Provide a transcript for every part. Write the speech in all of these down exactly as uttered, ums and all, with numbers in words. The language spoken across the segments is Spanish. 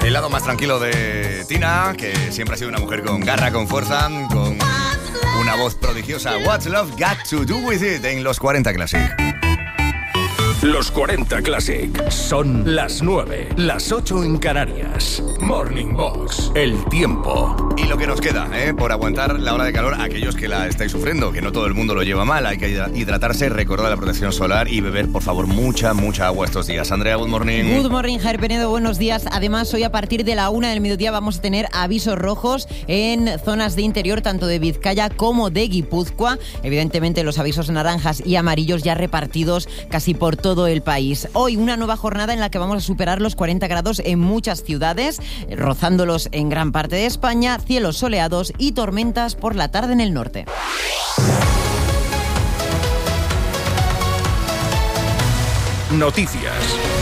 El lado más tranquilo de Tina, que siempre ha sido una mujer con garra, con fuerza, con una voz prodigiosa. What's Love Got to Do With It en los cuarenta Classic. Los cuarenta Classic son las nueve, las ocho en Canarias. Morning Box, el tiempo. Y lo que nos queda, ¿eh? Por aguantar la ola de calor, aquellos que la estáis sufriendo, que no todo el mundo lo lleva mal, hay que hidratarse, recordar la protección solar y beber, por favor, mucha, mucha agua estos días. Andrea, good morning. Good morning, Javier Penedo, buenos días. Además, hoy a partir de la una del mediodía vamos a tener avisos rojos en zonas de interior, tanto de Vizcaya como de Guipúzcoa. Evidentemente, los avisos naranjas y amarillos ya repartidos casi por todo el país. Hoy una nueva jornada en la que vamos a superar los cuarenta grados en muchas ciudades, rozándolos en gran parte de España, cielos soleados y tormentas por la tarde en el norte. Noticias.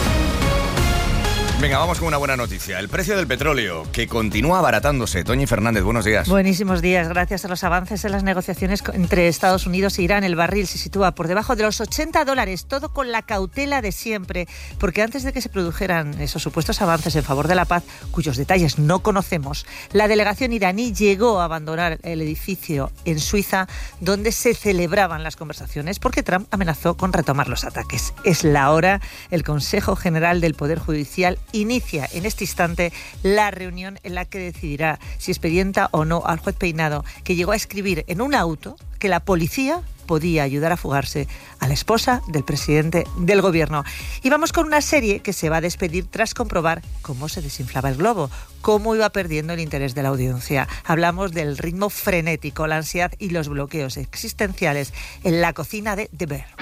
Venga, vamos con una buena noticia. El precio del petróleo, que continúa abaratándose. Toñi Fernández, buenos días. Buenísimos días. Gracias a los avances en las negociaciones entre Estados Unidos e Irán, el barril se sitúa por debajo de los ochenta dólares, todo con la cautela de siempre, porque antes de que se produjeran esos supuestos avances en favor de la paz, cuyos detalles no conocemos, la delegación iraní llegó a abandonar el edificio en Suiza donde se celebraban las conversaciones, porque Trump amenazó con retomar los ataques. Es la hora. El Consejo General del Poder Judicial inicia en este instante la reunión en la que decidirá si expedienta o no al juez Peinado, que llegó a escribir en un auto que la policía podía ayudar a fugarse a la esposa del presidente del gobierno. Y vamos con una serie que se va a despedir tras comprobar cómo se desinflaba el globo, cómo iba perdiendo el interés de la audiencia. Hablamos del ritmo frenético, la ansiedad y los bloqueos existenciales en la cocina de The Bear.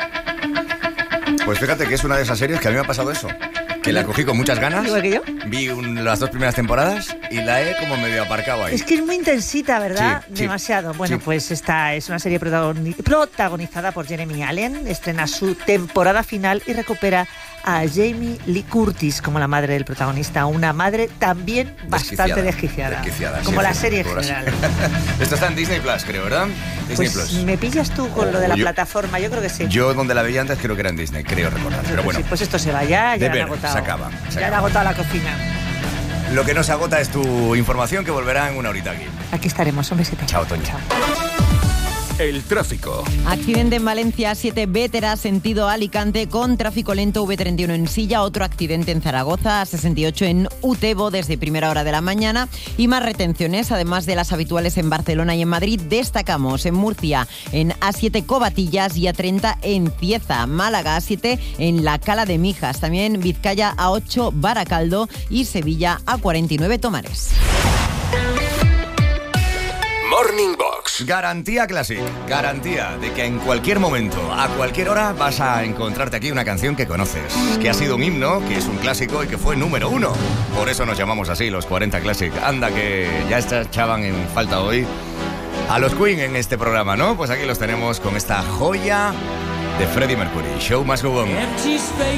Pues fíjate que es una de esas series que a mí me ha pasado eso. Que la cogí con muchas ganas. ¿Igual que yo? Vi un, las dos primeras temporadas y la he como medio aparcado ahí. Es que es muy intensita, ¿verdad? Sí, sí, demasiado. Bueno, sí. Pues esta es una serie protagoni- protagonizada por Jeremy Allen. Estrena su temporada final y recupera a Jamie Lee Curtis como la madre del protagonista. Una madre también bastante desquiciada. Desquiciada, como sí, la serie en por general. Esto está en Disney Plus, creo, ¿verdad? Disney Pues Plus. me pillas tú con lo de la Yo- plataforma. Yo creo que sí. Yo donde la veía antes creo que era en Disney, creo recordar. Pero bueno, Sí, pues esto se va ya, The ya han Bear, agotado. se acaba, se ya han acaba. agotado la cocina. lo que no se agota es tu información, que volverá en una horita aquí. Aquí estaremos. Un besito. Chao, Toño. Chao. El tráfico. Accidente en Valencia, siete Vétera, sentido Alicante, con tráfico lento, V treinta y uno en Silla. Otro accidente en Zaragoza, sesenta y ocho en Utebo desde primera hora de la mañana. Y más retenciones, además de las habituales en Barcelona y en Madrid. Destacamos en Murcia, en A siete Covatillas y A treinta en Cieza. Málaga, A siete en la Cala de Mijas. También Vizcaya, A ocho Baracaldo y Sevilla, A cuarenta y nueve Tomares. Morning Box. Garantía Classic, garantía de que en cualquier momento, a cualquier hora, vas a encontrarte aquí una canción que conoces, que ha sido un himno, que es un clásico y que fue número uno. Por eso nos llamamos así, los cuarenta Classic. Anda, que ya echaban en falta hoy a los Queen en este programa, ¿no? Pues aquí los tenemos con esta joya de Freddie Mercury, Show Must Go On.